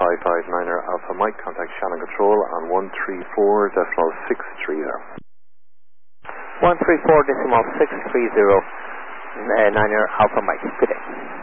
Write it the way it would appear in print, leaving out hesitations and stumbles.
134.559er Alpha Mike, contact Shannon Control on 134.630. 134.630, 9er Alpha Mike. Good day.